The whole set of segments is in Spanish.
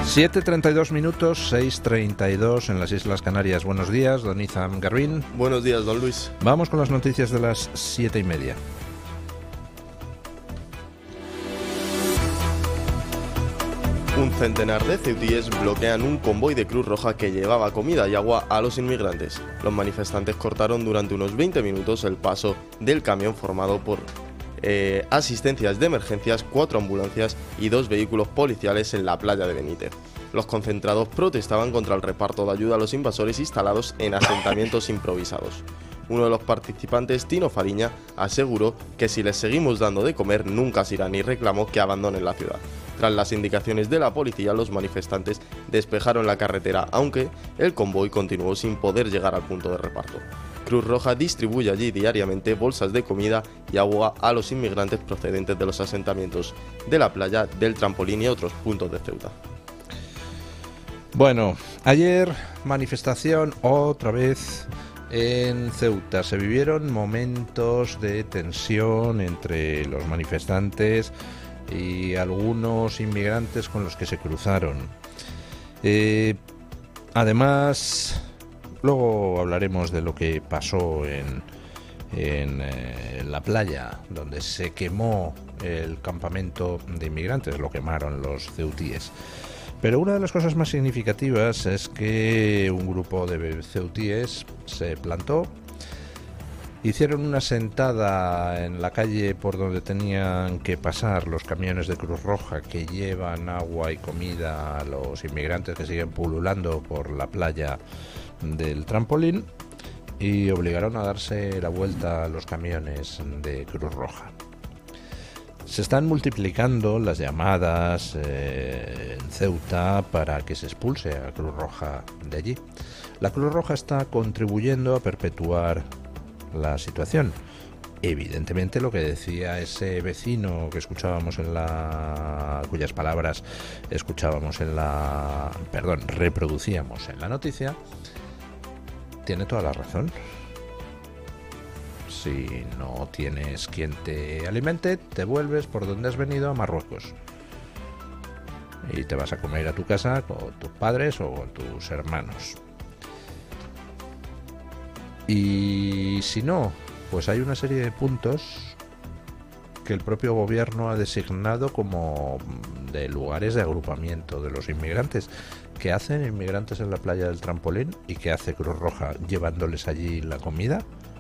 7:32 minutos, 6:32 en las Islas Canarias. Buenos días, don Izam Garbín. Buenos días, don Luis. Vamos con las noticias de las 7:30. Un centenar de ceutíes bloquean un convoy de Cruz Roja que llevaba comida y agua a los inmigrantes. Los manifestantes cortaron durante unos 20 minutos el paso del camión formado por asistencias de emergencias, 4 ambulancias y 2 vehículos policiales en la playa de Benítez. Los concentrados protestaban contra el reparto de ayuda a los invasores instalados en asentamientos improvisados. Uno de los participantes, Tino Fariña, aseguró que si les seguimos dando de comer nunca se irán y reclamó que abandonen la ciudad. Tras las indicaciones de la policía, los manifestantes despejaron la carretera, aunque el convoy continuó sin poder llegar al punto de reparto. Cruz Roja distribuye allí diariamente bolsas de comida y agua a los inmigrantes procedentes de los asentamientos de la playa, del Trampolín y otros puntos de Ceuta. Bueno, ayer manifestación otra vez en Ceuta. Se vivieron momentos de tensión entre los manifestantes y algunos inmigrantes con los que se cruzaron. Además, luego hablaremos de lo que pasó en la playa, donde se quemó el campamento de inmigrantes, lo quemaron los ceutíes. Pero una de las cosas más significativas es que un grupo de ceutíes se plantó, hicieron una sentada en la calle por donde tenían que pasar los camiones de Cruz Roja que llevan agua y comida a los inmigrantes que siguen pululando por la playa del Trampolín, y obligaron a darse la vuelta a los camiones de Cruz Roja. Se están multiplicando las llamadas en Ceuta para que se expulse a Cruz Roja de allí. La Cruz Roja está contribuyendo a perpetuar la situación. Evidentemente, lo que decía ese vecino que escuchábamos cuyas palabras reproducíamos en la noticia, tiene toda la razón. Si no tienes quien te alimente, te vuelves por donde has venido, a Marruecos, y te vas a comer a tu casa con tus padres o con tus hermanos. Y si no, pues hay una serie de puntos que el propio gobierno ha designado como de lugares de agrupamiento de los inmigrantes. ¿Qué hacen inmigrantes en la playa del Trampolín y qué hace Cruz Roja llevándoles allí la comida?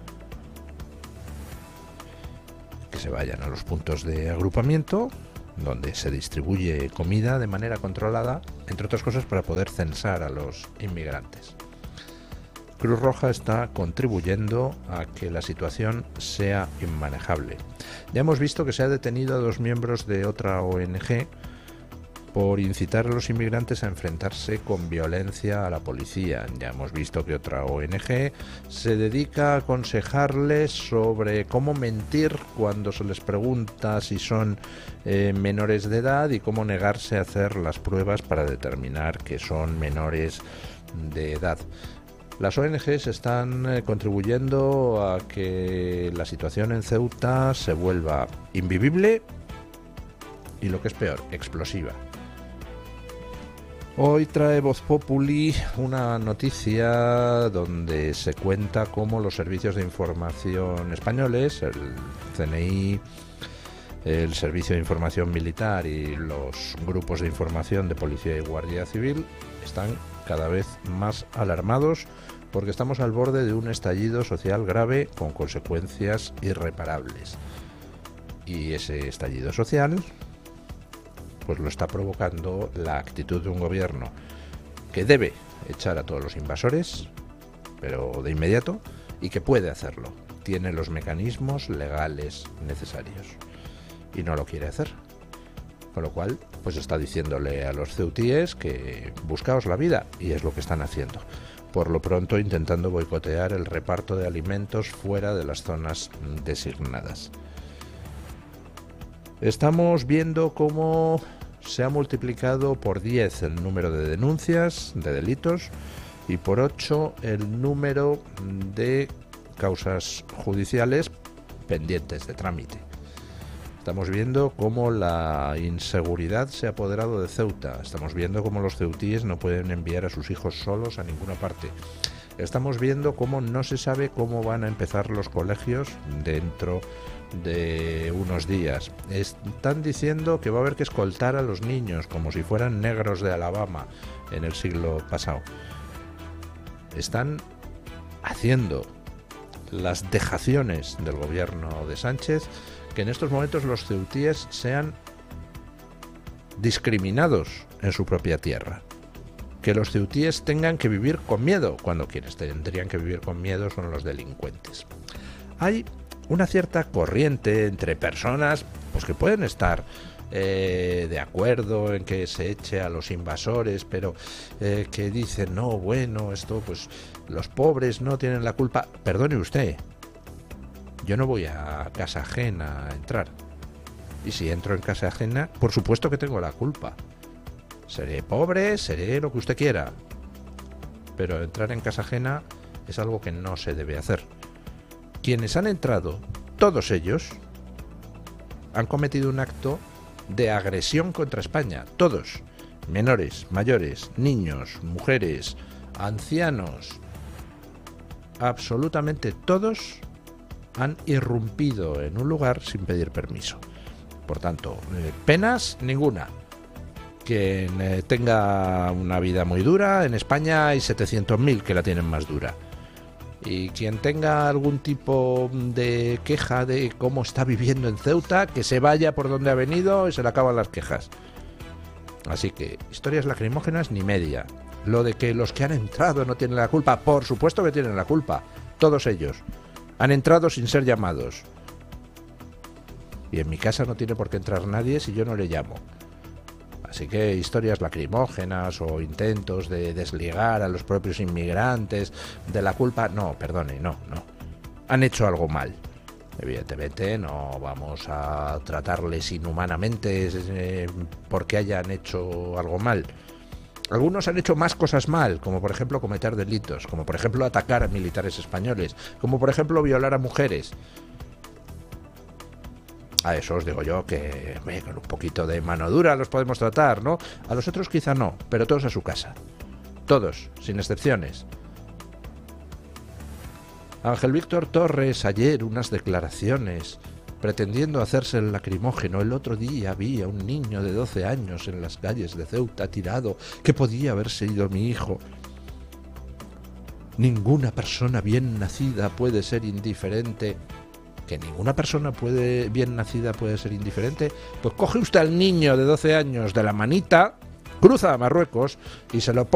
Que se vayan a los puntos de agrupamiento donde se distribuye comida de manera controlada, entre otras cosas para poder censar a los inmigrantes. Cruz Roja está contribuyendo a que la situación sea inmanejable. Ya hemos visto que se ha detenido a 2 miembros de otra ONG por incitar a los inmigrantes a enfrentarse con violencia a la policía. Ya hemos visto que otra ONG se dedica a aconsejarles sobre cómo mentir cuando se les pregunta si son menores de edad y cómo negarse a hacer las pruebas para determinar que son menores de edad. Las ONGs están contribuyendo a que la situación en Ceuta se vuelva invivible y, lo que es peor, explosiva. Hoy trae Voz Populi una noticia donde se cuenta cómo los servicios de información españoles, el CNI, el Servicio de Información Militar y los grupos de información de Policía y Guardia Civil están cada vez más alarmados porque estamos al borde de un estallido social grave con consecuencias irreparables. Y ese estallido social pues lo está provocando la actitud de un gobierno que debe echar a todos los invasores, pero de inmediato, y que puede hacerlo. Tiene los mecanismos legales necesarios y no lo quiere hacer. Con lo cual, pues está diciéndole a los ceutíes que buscaos la vida, y es lo que están haciendo. Por lo pronto, intentando boicotear el reparto de alimentos fuera de las zonas designadas. Estamos viendo cómo se ha multiplicado por 10 el número de denuncias de delitos y por 8 el número de causas judiciales pendientes de trámite. Estamos viendo cómo la inseguridad se ha apoderado de Ceuta. Estamos viendo cómo los ceutíes no pueden enviar a sus hijos solos a ninguna parte. Estamos viendo cómo no se sabe cómo van a empezar los colegios dentro de unos días. Están diciendo que va a haber que escoltar a los niños como si fueran negros de Alabama en el siglo pasado. Están haciendo las dejaciones del gobierno de Sánchez que en estos momentos los ceutíes sean discriminados en su propia tierra. Que los ceutíes tengan que vivir con miedo, cuando quienes tendrían que vivir con miedo son los delincuentes. Hay una cierta corriente entre personas pues que pueden estar de acuerdo en que se eche a los invasores, pero que dicen, no, bueno, esto pues los pobres no tienen la culpa. Perdone usted, yo no voy a casa ajena a entrar, y si entro en casa ajena, por supuesto que tengo la culpa. Seré pobre, seré lo que usted quiera, pero entrar en casa ajena es algo que no se debe hacer. Quienes han entrado, todos ellos, han cometido un acto de agresión contra España. Todos, menores, mayores, niños, mujeres, ancianos, absolutamente todos han irrumpido en un lugar sin pedir permiso. Por tanto, penas ninguna. Quien tenga una vida muy dura, en España hay 700.000 que la tienen más dura. Y quien tenga algún tipo de queja de cómo está viviendo en Ceuta, que se vaya por donde ha venido y se le acaban las quejas. Así que historias lacrimógenas ni media. Lo de que los que han entrado no tienen la culpa, por supuesto que tienen la culpa. Todos ellos han entrado sin ser llamados. Y en mi casa no tiene por qué entrar nadie si yo no le llamo. Así que historias lacrimógenas o intentos de desligar a los propios inmigrantes de la culpa, no, perdone, no. Han hecho algo mal. Evidentemente no vamos a tratarles inhumanamente porque hayan hecho algo mal. Algunos han hecho más cosas mal, como por ejemplo cometer delitos, como por ejemplo atacar a militares españoles, como por ejemplo violar a mujeres. A eso os digo yo que con un poquito de mano dura los podemos tratar, ¿no? A los otros quizá no, pero todos a su casa. Todos, sin excepciones. Ángel Víctor Torres, ayer unas declaraciones pretendiendo hacerse el lacrimógeno. El otro día vi a un niño de 12 años en las calles de Ceuta tirado, que podía haber sido mi hijo. Ninguna persona bien nacida puede ser indiferente. ¿Que ninguna persona bien nacida puede ser indiferente? Pues coge usted al niño de 12 años de la manita, cruza a Marruecos y se lo pone